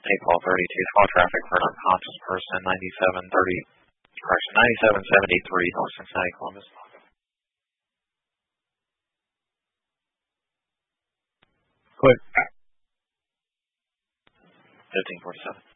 call traffic for an unconscious person, 9773 North Cincinnati, Columbus. 1547.